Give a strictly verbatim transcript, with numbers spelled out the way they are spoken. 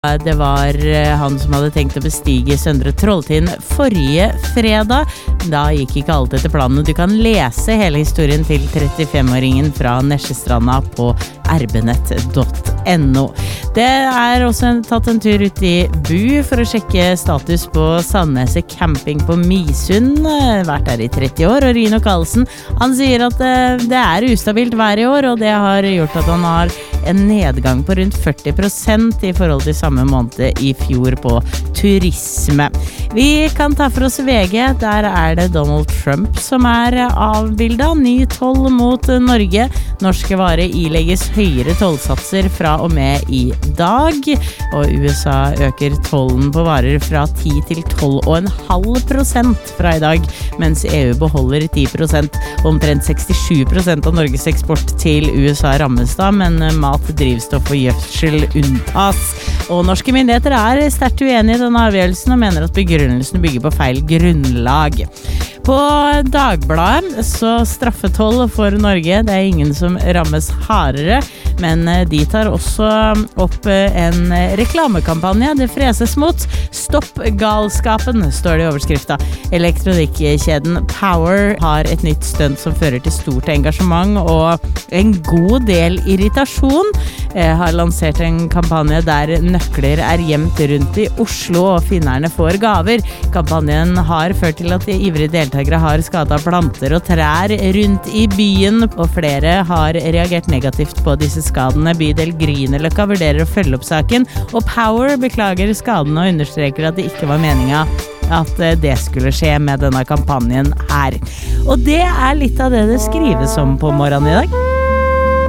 Det var han som hadde tenkt å bestige Søndre Trolltind forrige fredag. Da gikk ikke alt etter planen. Du kan lese hele historien til trettifem-åringen fra Nesjestranda på erbenett punktum no. Det er også tatt en tur ut i Bu for å sjekke status på Sandneset camping på Misund. Vært der i tretti år, og Rino Karlsen, han sier at det er ustabilt vær i år, og det har gjort at han har en nedgang på rundt førti prosent i forhold til samme måned i fjor på turisme. Vi kan ta for oss V G, der er det Donald Trump som er avbildet. Ny toll mot Norge. Norske varer ilegges høyere tollsatser fra og med i dag, og U S A øker tollen på varer fra ti til tolv komma fem prosent fra i dag, mens E U beholder ti prosent. Omtrent sekstisju prosent av Norges eksport til U S A rammes da, men mat, drivstoff og gjødsel unntas. Og norske myndigheter er sterkt uenige i denne avgjørelsen og mener at begrunnelsen bygger på feil grunnlag. På Dagbladet så straffetoll for Norge, det er ingen som rammes hardere, men de tar også opp en reklamekampanje. Det freses mot Stopp galskapen, står det i overskrifta. Elektronikkjeden Power har et nytt stunt som fører til stort engasjement og en god del irritasjon. Jeg har lansert en kampanje der nøkler er gjemt rundt i Oslo og finnerne får gaver. Kampanjen har ført til at de ivrige deltakere har skadet planter og trær rundt i byen, og flere har reagert negativt på disse skadene. Bydel Grünerløkka vurderer å følge opp saken, og Power beklager skadene og understreker at det ikke var meningen at det skulle skje med denne kampanjen her. Og det er litt av det det skrives om på morgenen i dag.